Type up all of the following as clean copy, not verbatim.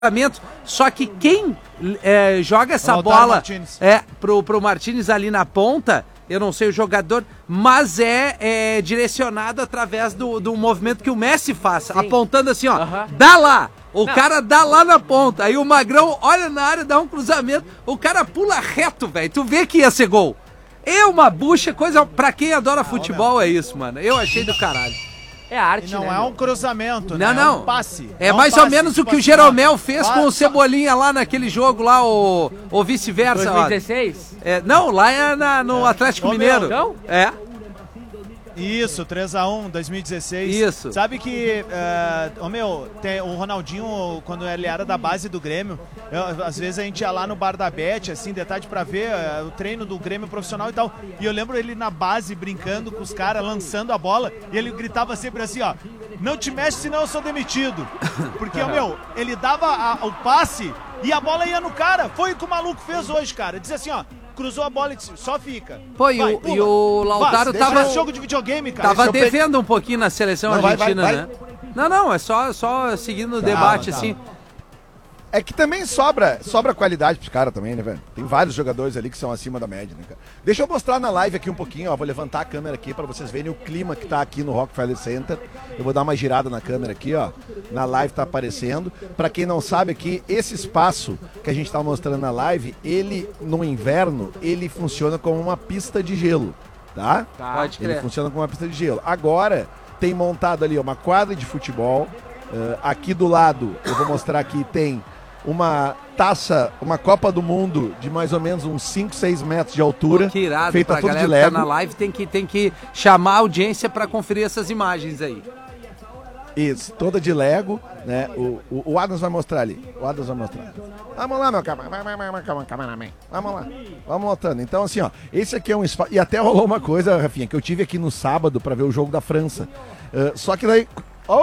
Só que quem joga essa bola pro Martínez ali na ponta, eu não sei o jogador, mas é direcionado através do movimento que o Messi faz, sim, apontando assim, ó, dá lá. O cara dá lá na ponta, aí o Magrão olha na área, dá um cruzamento, o cara pula reto, velho, tu vê que ia ser gol. É uma bucha, coisa, pra quem adora futebol é isso, mano, eu achei do caralho. É arte, não, né? Não é um cruzamento, não, né? não. É um passe. É mais ou menos o que o Jeromel fez com o Cebolinha lá naquele jogo lá, ou vice-versa. 2016? Não, lá é no Atlético Mineiro. Não? É. Isso, 3-1, 2016. Isso. Sabe que, o Ronaldinho, quando ele era da base do Grêmio, às vezes a gente ia lá no bar da Bet, assim, de tarde pra ver o treino do Grêmio profissional e tal. E eu lembro ele na base, brincando com os caras, lançando a bola, e ele gritava sempre assim, ó, não te mexe senão eu sou demitido. Porque, ele dava o passe e a bola ia no cara. Foi o que o maluco fez hoje, cara. Dizia assim, ó, cruzou a bola e disse, só fica. Pô, e o Lautaro tava... Esse jogo de videogame, cara. Tava devendo um pouquinho na seleção argentina, né? Não, é só seguindo o debate, assim. É que também sobra qualidade pros caras também, né, velho? Tem vários jogadores ali que são acima da média, né, cara? Deixa eu mostrar na live aqui um pouquinho, ó. Vou levantar a câmera aqui pra vocês verem o clima que tá aqui no Rockefeller Center. Eu vou dar uma girada na câmera aqui, ó. Na live tá aparecendo. Pra quem não sabe aqui, esse espaço que a gente tá mostrando na live, ele, no inverno, ele funciona como uma pista de gelo, tá? Pode crer. Ele funciona como uma pista de gelo. Agora, tem montado ali, ó, uma quadra de futebol. Aqui do lado, eu vou mostrar aqui, tem uma taça, uma Copa do Mundo de mais ou menos uns 5, 6 metros de altura. Que irado, feita pra tudo de galera Lego. que tá na live tem que chamar a audiência pra conferir essas imagens aí. Isso, toda de Lego, né? O Adams vai mostrar ali. O Adams vai mostrar. Vamos lá, meu cameraman. Vamos lá. Vamos mostrando. Então, assim, ó, esse aqui é um espaço. E até rolou uma coisa, Rafinha, que eu tive aqui no sábado pra ver o jogo da França. Só que daí.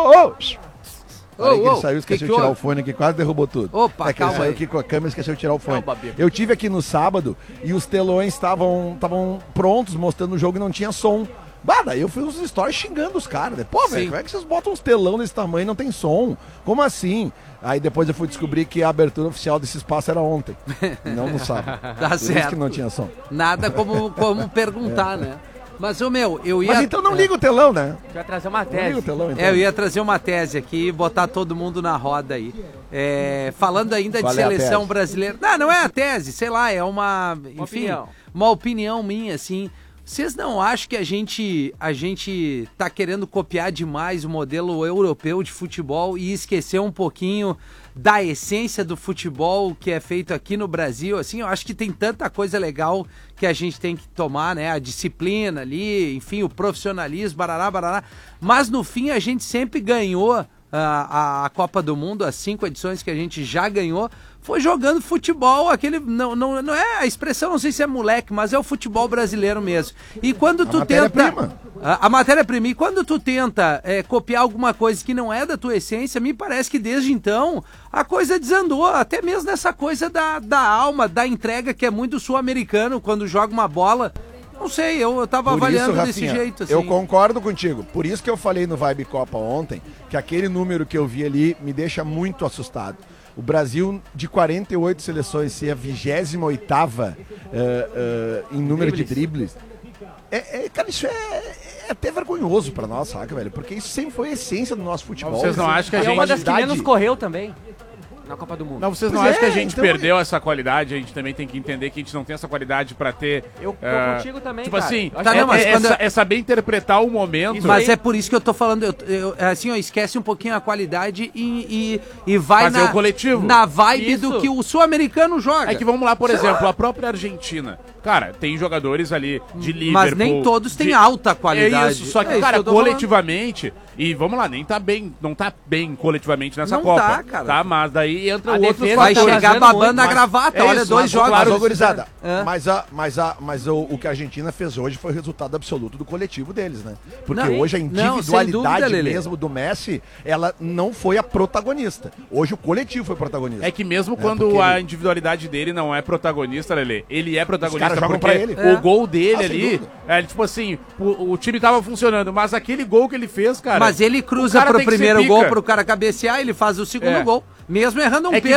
Ele saiu, esqueceu de tirar o fone aqui, quase derrubou tudo. Opa, que ele saiu aqui com a câmera, esqueceu de tirar o fone. Eu tive aqui no sábado e os telões estavam prontos, mostrando o jogo e não tinha som. Daí eu fiz uns stories xingando os caras. Pô, velho, como é que vocês botam uns telão desse tamanho e não tem som? Como assim? Aí depois eu fui descobrir que a abertura oficial desse espaço era ontem, não no sábado. Tá Por certo. isso que não tinha som. Nada como perguntar, né? Mas, eu ia... Mas então não liga o telão, né? Vai trazer uma tese. Não liga o telão, então. Eu ia trazer uma tese aqui e botar todo mundo na roda aí. Falando ainda Qual de é a seleção tese? brasileira. Não é a tese, sei lá, é uma opinião minha, assim. Vocês não acham que a gente tá querendo copiar demais o modelo europeu de futebol e esquecer um pouquinho da essência do futebol que é feito aqui no Brasil? Assim, eu acho que tem tanta coisa legal que a gente tem que tomar, né? A disciplina ali, enfim, o profissionalismo, barará. Mas no fim a gente sempre ganhou a Copa do Mundo, as 5 edições que a gente já ganhou, foi jogando futebol, aquele, não é a expressão, não sei se é moleque, mas é o futebol brasileiro mesmo. E quando tu tenta... A matéria-prima. E quando tu tenta copiar alguma coisa que não é da tua essência, me parece que desde então a coisa desandou, até mesmo nessa coisa da alma, da entrega, que é muito sul-americano, quando joga uma bola... Não sei, eu tava avaliando Rafinha, desse jeito. Assim. Eu concordo contigo. Por isso que eu falei no Vibe Copa ontem, que aquele número que eu vi ali me deixa muito assustado. O Brasil, de 48 seleções, ser a 28ª em número de dribles. Cara, isso é até vergonhoso pra nós, saca, velho? Porque isso sempre foi a essência do nosso futebol. Vocês não acham que a gente... É uma das que menos correu também. Na Copa do Mundo. Não, vocês não acham que a gente perdeu essa qualidade? A gente também tem que entender que a gente não tem essa qualidade pra ter... Eu tô contigo também, tipo cara. assim, É saber interpretar o momento. Mas é por isso que eu tô falando, assim, esquece um pouquinho a qualidade e vai fazer o coletivo. Na vibe do que o sul-americano joga. É que vamos lá, por exemplo, a própria Argentina. Cara, tem jogadores ali de Liverpool... Mas nem todos têm alta qualidade. É isso, só que, cara, coletivamente... E vamos lá, não tá bem coletivamente nessa não Copa. Tá, cara. Tá, mas daí entra o outro... Vai chegar babando na gravata, olha, isso, 2 jogos. Claro, gurizada. Mas o que a Argentina fez hoje foi o resultado absoluto do coletivo deles, né? Porque hoje a individualidade mesmo do Messi, ela não foi a protagonista. Hoje o coletivo foi protagonista. É que mesmo quando a individualidade dele não é protagonista, Lelê, ele é protagonista porque pra ele. O gol dele ali, tipo assim, o time tava funcionando, mas aquele gol que ele fez, cara, Mas ele cruza pro primeiro gol pro cara cabecear, ele faz o segundo gol. Mesmo errando um pênalti.